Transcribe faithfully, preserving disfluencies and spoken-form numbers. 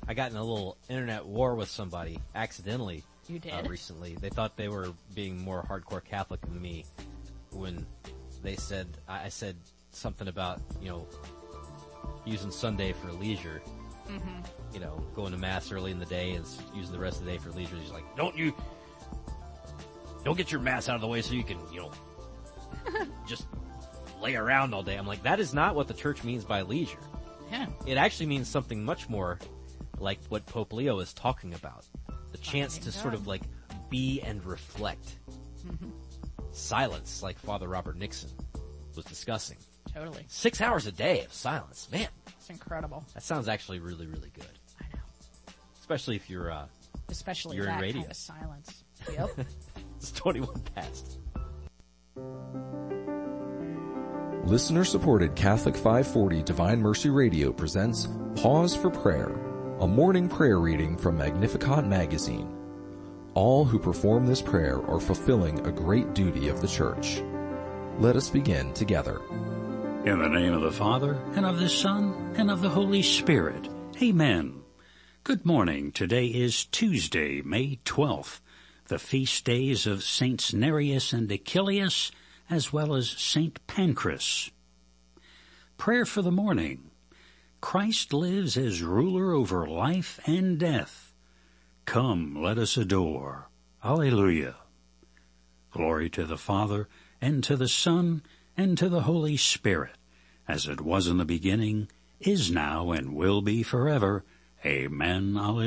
I got in a little internet war with somebody accidentally. You did? Uh, recently. They thought they were being more hardcore Catholic than me when they said, I, I said something about, you know, using Sunday for leisure. Mm-hmm. You know, going to Mass early in the day and using the rest of the day for leisure. He's like, don't you, don't get your Mass out of the way so you can, you know, just lay around all day. I'm like, that is not what the church means by leisure. Yeah. It actually means something much more like what Pope Leo is talking about. The chance to sort of like be and reflect. Mm-hmm. Silence, like Father Robert Nixon was discussing. Totally. Six hours a day of silence. Man. It's incredible. That sounds actually really, really good. I know. Especially if you're, uh, Especially you're that in radio. kind of silence. Yep. It's twenty-one past. Listener-supported Catholic five forty Divine Mercy Radio presents Pause for Prayer, a morning prayer reading from Magnificat magazine. All who perform this prayer are fulfilling a great duty of the Church. Let us begin together. In the name of the Father, and of the Son, and of the Holy Spirit. Amen. Good morning. Today is Tuesday, May twelfth, the feast days of Saints Nereus and Achilles, as well as Saint Pancras. Prayer for the morning. Christ lives as ruler over life and death. Come, let us adore. Alleluia. Glory to the Father, and to the Son, and to the Holy Spirit, as it was in the beginning, is now, and will be forever. Amen. Alleluia.